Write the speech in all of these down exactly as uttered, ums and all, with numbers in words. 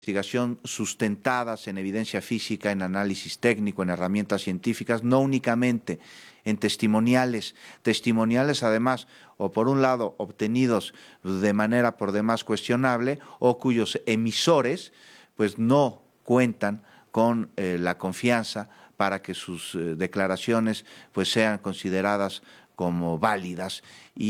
investigación sustentadas en evidencia física, en análisis técnico, en herramientas científicas, no únicamente en testimoniales, testimoniales además, o por un lado, obtenidos de manera por demás cuestionable, o cuyos emisores pues no cuentan con eh, la confianza para que sus eh, declaraciones pues sean consideradas como válidas,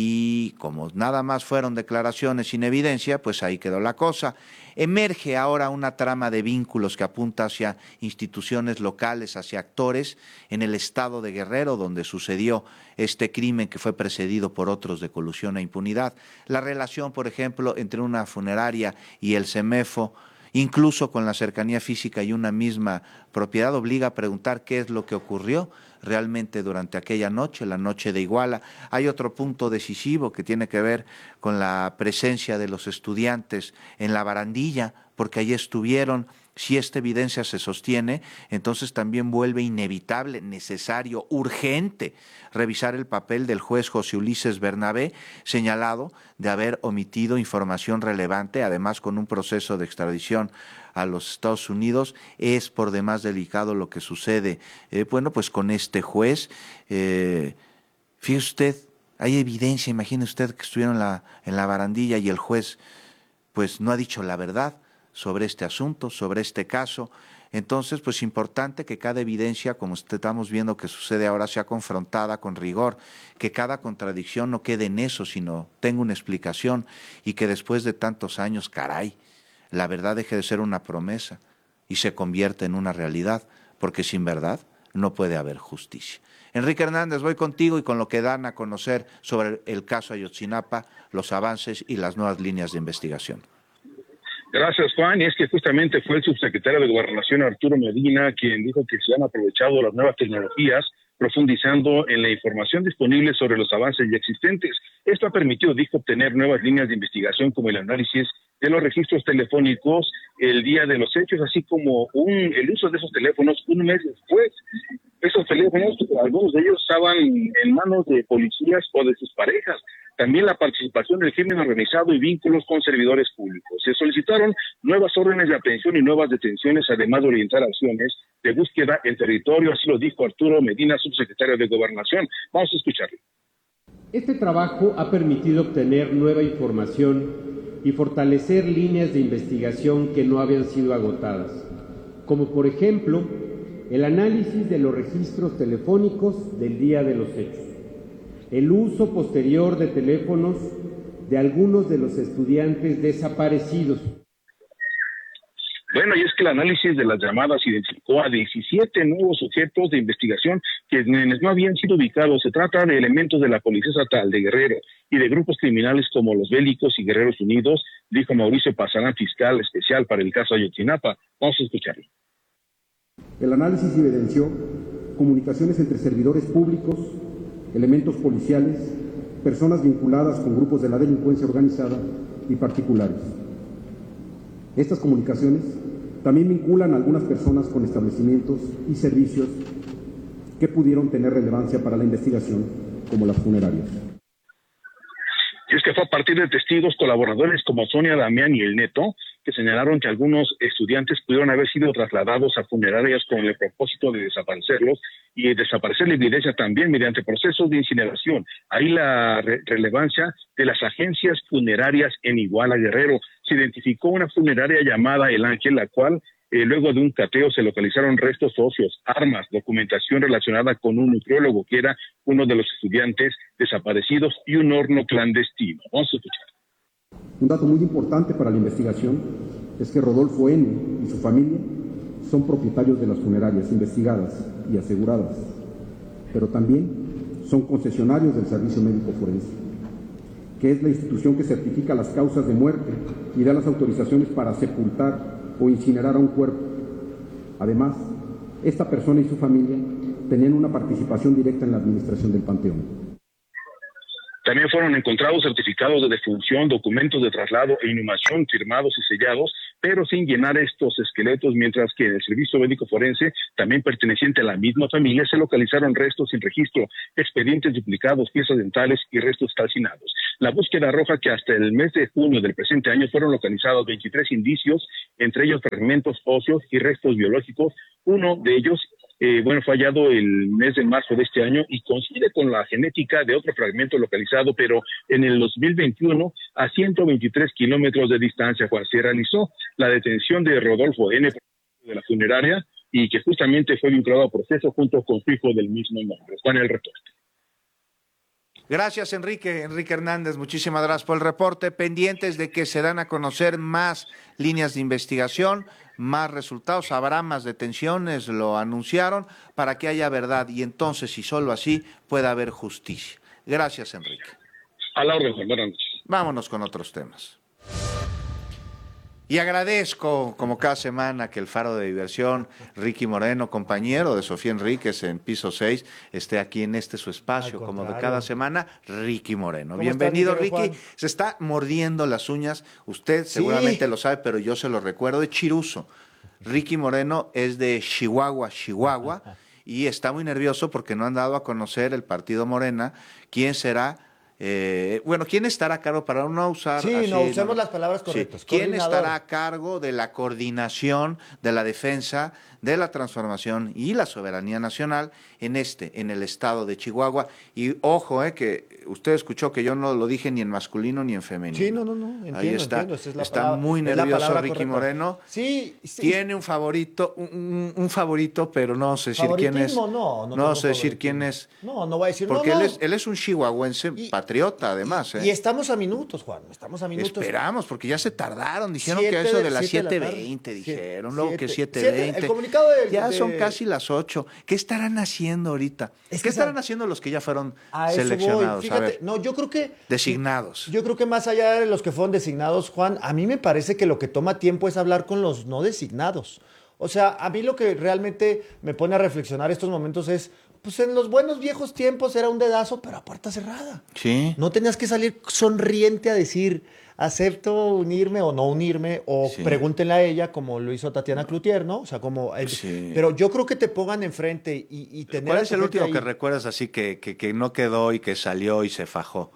y como nada más fueron declaraciones sin evidencia, pues ahí quedó la cosa. Emerge ahora una trama de vínculos que apunta hacia instituciones locales, hacia actores en el estado de Guerrero, donde sucedió este crimen que fue precedido por otros de colusión e impunidad. La relación, por ejemplo, entre una funeraria y el CEMEFO, incluso con la cercanía física y una misma propiedad, obliga a preguntar qué es lo que ocurrió realmente durante aquella noche, la noche de Iguala. Hay otro punto decisivo que tiene que ver con la presencia de los estudiantes en la barandilla, porque allí estuvieron. Si esta evidencia se sostiene, entonces también vuelve inevitable, necesario, urgente revisar el papel del juez José Ulises Bernabé, señalado de haber omitido información relevante, además con un proceso de extradición a los Estados Unidos. Es por demás delicado lo que sucede, eh, bueno, pues con este juez. Eh, fíjese usted, hay evidencia, imagine usted que estuvieron en la, en la barandilla y el juez pues no ha dicho la verdad sobre este asunto, sobre este caso. Entonces, pues importante que cada evidencia, como estamos viendo que sucede ahora, sea confrontada con rigor, que cada contradicción no quede en eso, sino tenga una explicación, y que después de tantos años, caray, la verdad deje de ser una promesa y se convierte en una realidad, porque sin verdad no puede haber justicia. Enrique Hernández, voy contigo y con lo que dan a conocer sobre el caso Ayotzinapa, los avances y las nuevas líneas de investigación. Gracias, Juan. Y es que justamente fue el subsecretario de Gobernación, Arturo Medina, quien dijo que se han aprovechado las nuevas tecnologías, profundizando en la información disponible sobre los avances ya existentes. Esto ha permitido, dijo, obtener nuevas líneas de investigación, como el análisis de los registros telefónicos el día de los hechos, así como un, el uso de esos teléfonos un mes después. Esos teléfonos, algunos de ellos estaban en manos de policías o de sus parejas. También la participación del crimen organizado y vínculos con servidores públicos. Se solicitaron nuevas órdenes de aprehensión y nuevas detenciones, además de orientar acciones de búsqueda en territorio, así lo dijo Arturo Medina, subsecretario de Gobernación. Vamos a escucharlo. Este trabajo ha permitido obtener nueva información y fortalecer líneas de investigación que no habían sido agotadas, como por ejemplo el análisis de los registros telefónicos del día de los hechos, el uso posterior de teléfonos de algunos de los estudiantes desaparecidos. Bueno, y es que el análisis de las llamadas identificó a diecisiete nuevos sujetos de investigación quienes no habían sido ubicados. Se trata de elementos de la Policía Estatal de Guerrero y de grupos criminales como los Bélicos y Guerreros Unidos, dijo Mauricio Pazarán, fiscal especial para el caso Ayotzinapa. Vamos a escucharlo. El análisis evidenció comunicaciones entre servidores públicos, elementos policiales, personas vinculadas con grupos de la delincuencia organizada y particulares. Estas comunicaciones también vinculan a algunas personas con establecimientos y servicios que pudieron tener relevancia para la investigación, como las funerarias. Y es que fue a partir de testigos colaboradores como Sonia Damián y El Neto, que señalaron que algunos estudiantes pudieron haber sido trasladados a funerarias con el propósito de desaparecerlos y desaparecer la evidencia también mediante procesos de incineración. Ahí la re- relevancia de las agencias funerarias en Iguala, Guerrero. Se identificó una funeraria llamada El Ángel, la cual eh, luego de un cateo se localizaron restos óseos, armas, documentación relacionada con un nutriólogo que era uno de los estudiantes desaparecidos y un horno clandestino. Vamos a escuchar. Un dato muy importante para la investigación es que Rodolfo N. y su familia son propietarios de las funerarias investigadas y aseguradas, pero también son concesionarios del Servicio Médico Forense, que es la institución que certifica las causas de muerte y da las autorizaciones para sepultar o incinerar a un cuerpo. Además, esta persona y su familia tenían una participación directa en la administración del panteón. También fueron encontrados certificados de defunción, documentos de traslado e inhumación firmados y sellados pero sin llenar estos esqueletos, mientras que en el servicio médico forense, también perteneciente a la misma familia, se localizaron restos sin registro, expedientes duplicados, piezas dentales y restos calcinados. La búsqueda arroja que hasta el mes de junio del presente año fueron localizados veintitrés indicios, entre ellos fragmentos óseos y restos biológicos. Uno de ellos Eh, bueno, fue hallado el mes de marzo de este año y coincide con la genética de otro fragmento localizado, pero en el dos mil veintiuno, a ciento veintitrés kilómetros de distancia, cuando se realizó la detención de Rodolfo N. de la funeraria y que justamente fue vinculado a proceso junto con su hijo del mismo nombre. Juan, el reporte. Gracias, Enrique. Enrique Hernández, muchísimas gracias por el reporte. Pendientes de que se dan a conocer más líneas de investigación, más resultados, habrá más detenciones, lo anunciaron, para que haya verdad y entonces, si solo así, pueda haber justicia. Gracias, Enrique. A la orden, buenas noches. Vámonos con otros temas. Y agradezco, como cada semana, que el Faro de Diversión, Ricky Moreno, compañero de Sofía Enríquez en Piso seis, esté aquí en este su espacio, como de cada semana, Ricky Moreno. Bienvenido, está, Ricky. Juan? Se está mordiendo las uñas, usted sí. seguramente lo sabe, pero yo se lo recuerdo, de Chiruso. Ricky Moreno es de Chihuahua, Chihuahua, y está muy nervioso porque no han dado a conocer el partido Morena, quién será. Eh, bueno, ¿quién estará a cargo para no usar? Sí, así, no usemos no, las palabras correctas. Sí. ¿Quién estará a cargo de la coordinación, de la defensa, de la transformación y la soberanía nacional en este, en el estado de Chihuahua? Y ojo, eh, que usted escuchó que yo no lo dije ni en masculino ni en femenino. Sí, no, no, no, entiendo, Ahí está, entiendo. Es la está palabra, muy nervioso Ricky correcta. Moreno. Sí, sí. Tiene un favorito, un, un favorito, pero no sé decir quién es. No, no, no, no sé decir quién es. No, no voy a decir. Porque no, no. él es, él es un chihuahuense y, patriota, además. Y, ¿eh? y estamos a minutos, Juan, estamos a minutos. Esperamos, porque ya se tardaron. Dijeron siete, que eso de las siete siete de veinte, dijeron, siete, luego que siete siete, veinte. El comunicado de, ya de... son casi las ocho. ¿Qué estarán haciendo ahorita? Es ¿Qué que estarán esa... haciendo los que ya fueron a seleccionados? Fíjate, a ver. no, yo creo que... Designados. Yo creo que más allá de los que fueron designados, Juan, a mí me parece que lo que toma tiempo es hablar con los no designados. O sea, a mí lo que realmente me pone a reflexionar estos momentos es, pues en los buenos viejos tiempos era un dedazo, pero a puerta cerrada. Sí. No tenías que salir sonriente a decir, acepto unirme o no unirme, o sí. pregúntenle a ella, como lo hizo Tatiana Cloutier, ¿no? O sea, como... Sí. Pero yo creo que te pongan enfrente y, y tener... ¿Cuál es el último ahí? que recuerdas así que, que, que no quedó y que salió y se fajó?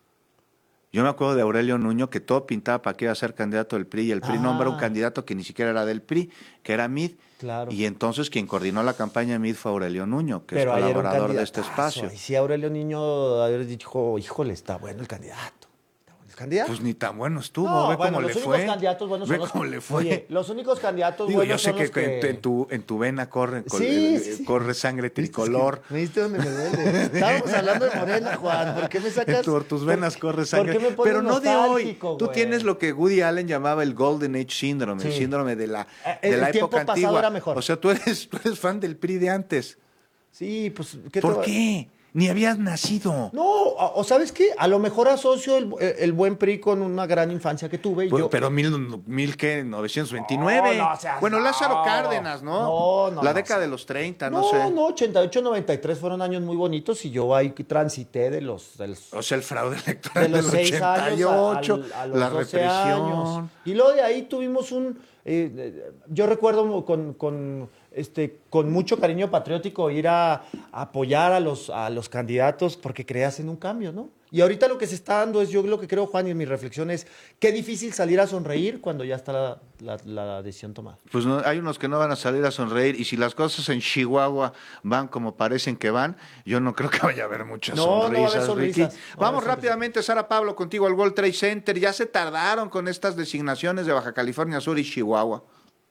Yo me acuerdo de Aurelio Nuño, que todo pintaba para que iba a ser candidato del P R I, y el P R I ah. nombra un candidato que ni siquiera era del P R I, que era Mid. Claro. Y entonces quien coordinó la campaña de Mid fue Aurelio Nuño, que Pero es colaborador de este espacio. Y si Aurelio Nuño haber dicho, híjole, está bueno el candidato. ¿Candidato? Pues ni tan bueno estuvo, no, ve bueno, cómo le fue. Los únicos candidatos buenos ve son los... cómo le fue. Oye, los únicos candidatos Digo, buenos yo sé son que, los que... que en, tu, en tu vena corre, sí, corre, sí. corre sangre tricolor. ¿Me viste dónde me duele? Estábamos hablando de Morena, Juan. ¿Por qué me sacas? En tu, tus venas ¿Por, corre sangre. ¿por qué me pones Pero no de hoy. Güey? Tú tienes lo que Woody Allen llamaba el Golden Age Syndrome, sí. el síndrome de la, de el la época antigua. Era mejor. O sea, tú eres, tú eres fan del P R I de antes. Sí, pues... ¿qué ¿Por te... qué? Ni habías nacido. No, o, o ¿sabes qué? A lo mejor asocio el, el buen P R I con una gran infancia que tuve. Y bueno, yo... Pero mil, mil ¿qué? novecientos veintinueve. No, no, o sea, bueno, no. Lázaro Cárdenas, ¿no? No, no. La no, década o sea, de los treinta, no, no sé. No, no, ochenta y ocho, noventa y tres fueron años muy bonitos y yo ahí transité de los... De los o sea, el fraude electoral de los del seis ochenta y ocho, años a, a, a los la doce represión. Años. Y luego de ahí tuvimos un... Eh, yo recuerdo con... con Este, con mucho cariño patriótico ir a, a apoyar a los, a los candidatos porque creas en un cambio, ¿no? Y ahorita lo que se está dando es, yo lo que creo, Juan, y en mi reflexión es, qué difícil salir a sonreír cuando ya está la, la, la decisión tomada. Pues no, hay unos que no van a salir a sonreír, y si las cosas en Chihuahua van como parecen que van, yo no creo que vaya a haber muchas no, sonrisas, no va a haber sonrisas. Ricky. No Vamos sonrisas. rápidamente, Sara Pablo, contigo al World Trade Center. Ya se tardaron con estas designaciones de Baja California Sur y Chihuahua.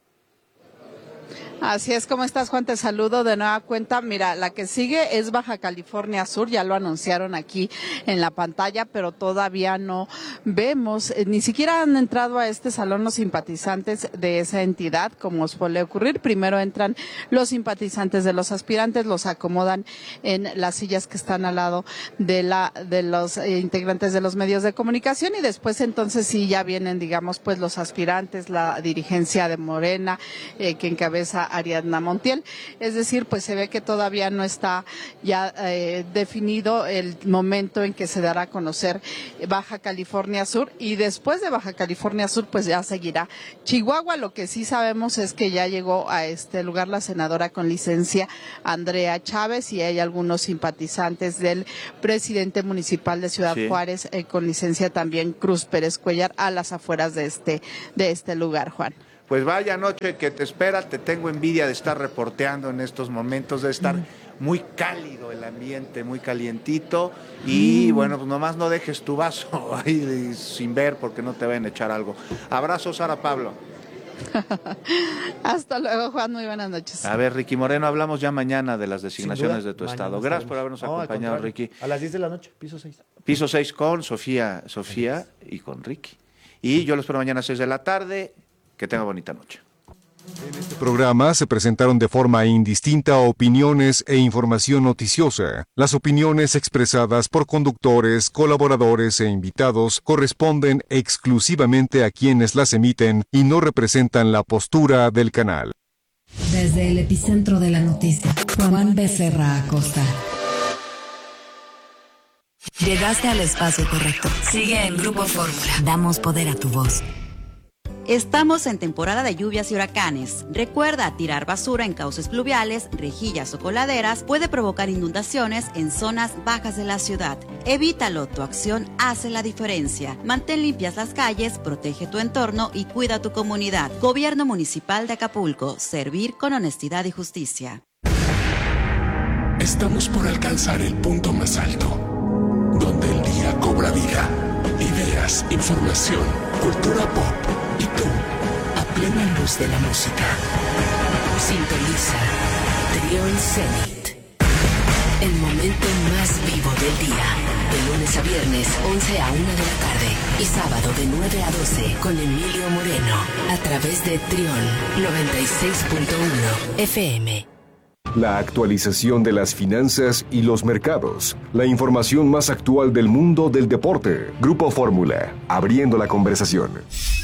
Así es, ¿cómo estás, Juan? Te saludo de nueva cuenta. Mira, la que sigue es Baja California Sur, ya lo anunciaron aquí en la pantalla, pero todavía no vemos, eh, ni siquiera han entrado a este salón los simpatizantes de esa entidad, como os suele ocurrir. Primero entran los simpatizantes de los aspirantes, los acomodan en las sillas que están al lado de la de los eh, integrantes de los medios de comunicación, y después entonces sí ya vienen, digamos, pues los aspirantes, la dirigencia de Morena, eh, que encabeza Ariadna Montiel. Es decir, pues se ve que todavía no está ya eh, definido el momento en que se dará a conocer Baja California Sur, y después de Baja California Sur pues ya seguirá Chihuahua. Lo que sí sabemos es que ya llegó a este lugar la senadora con licencia Andrea Chávez, y hay algunos simpatizantes del presidente municipal de Ciudad sí. Juárez eh, con licencia también Cruz Pérez Cuellar, a las afueras de este, de este lugar, Juan. Pues vaya noche que te espera, te tengo envidia de estar reporteando en estos momentos, de estar mm. muy cálido el ambiente, muy calientito, y mm. bueno, pues nomás no dejes tu vaso ahí sin ver porque no te vayan a echar algo. Abrazo, Sara Pablo. Hasta luego, Juan, muy buenas noches. A ver, Ricky Moreno, hablamos ya mañana de las designaciones de tu mañana estado. Gracias por habernos no, acompañado, Ricky. A las diez de la noche, piso seis. Piso seis con Sofía, Sofía y con Ricky. Y yo los espero mañana a seis de la tarde. Que tenga bonita noche. En este programa se presentaron de forma indistinta opiniones e información noticiosa. Las opiniones expresadas por conductores, colaboradores e invitados corresponden exclusivamente a quienes las emiten y no representan la postura del canal. Desde el epicentro de la noticia, Juan Becerra Acosta. Llegaste al espacio correcto. Sigue en Grupo Fórmula. Damos poder a tu voz. Estamos en temporada de lluvias y huracanes. Recuerda, tirar basura en cauces pluviales, rejillas o coladeras puede provocar inundaciones en zonas bajas de la ciudad. Evítalo, tu acción hace la diferencia. Mantén limpias las calles, protege tu entorno y cuida tu comunidad. Gobierno Municipal de Acapulco, servir con honestidad y justicia. Estamos por alcanzar el punto más alto, donde el día cobra vida. Ideas, información, cultura pop. Y tú, a plena luz de la música. Sintoniza Trión Zenit. El momento más vivo del día. De lunes a viernes, once a una de la tarde. Y sábado de nueve a doce, con Emilio Moreno. A través de Trión noventa y seis punto uno F M. La actualización de las finanzas y los mercados. La información más actual del mundo del deporte. Grupo Fórmula, abriendo la conversación.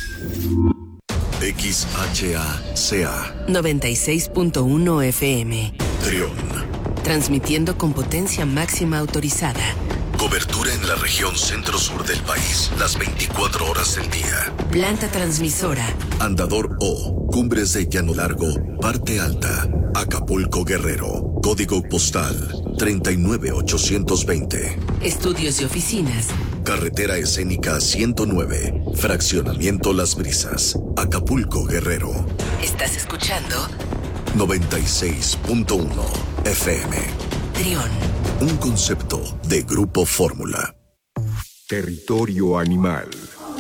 X H A C A noventa y seis punto uno F M. Trión. Transmitiendo con potencia máxima autorizada. Cobertura en la región centro-sur del país, las veinticuatro horas del día. Planta transmisora. Andador O, Cumbres de Llano Largo, Parte Alta, Acapulco, Guerrero. Código postal treinta y nueve ochocientos veinte. Estudios y oficinas. Carretera escénica ciento nueve, Fraccionamiento Las Brisas, Acapulco, Guerrero. ¿Estás escuchando? noventa y seis punto uno F M. Trión. Un concepto de Grupo Fórmula. Territorio animal.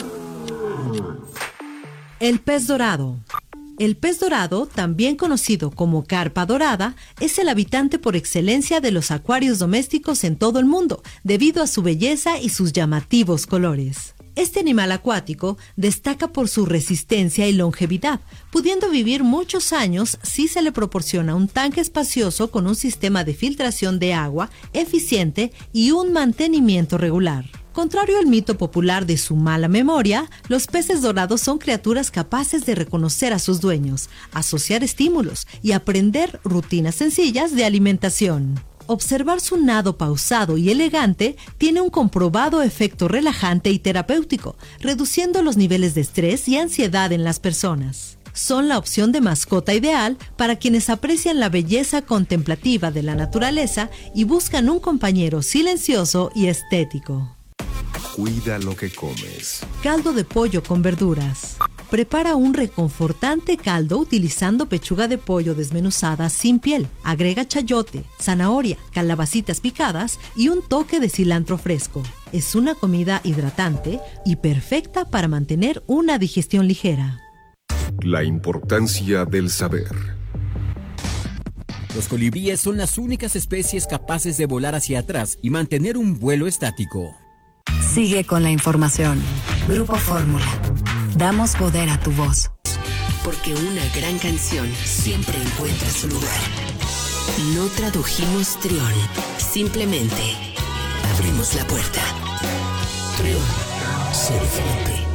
El pez dorado. El pez dorado, también conocido como carpa dorada, es el habitante por excelencia de los acuarios domésticos en todo el mundo, debido a su belleza y sus llamativos colores. Este animal acuático destaca por su resistencia y longevidad, pudiendo vivir muchos años si se le proporciona un tanque espacioso con un sistema de filtración de agua eficiente y un mantenimiento regular. Contrario al mito popular de su mala memoria, los peces dorados son criaturas capaces de reconocer a sus dueños, asociar estímulos y aprender rutinas sencillas de alimentación. Observar su nado pausado y elegante tiene un comprobado efecto relajante y terapéutico, reduciendo los niveles de estrés y ansiedad en las personas. Son la opción de mascota ideal para quienes aprecian la belleza contemplativa de la naturaleza y buscan un compañero silencioso y estético. Cuida lo que comes. Caldo de pollo con verduras. Prepara un reconfortante caldo utilizando pechuga de pollo desmenuzada sin piel. Agrega chayote, zanahoria, calabacitas picadas y un toque de cilantro fresco. Es una comida hidratante y perfecta para mantener una digestión ligera. La importancia del saber. Los colibríes son las únicas especies capaces de volar hacia atrás y mantener un vuelo estático. Sigue con la información. Grupo Fórmula. Damos poder a tu voz. Porque una gran canción siempre encuentra su lugar. No tradujimos Trión. Simplemente abrimos la puerta. Trión. Ser diferente.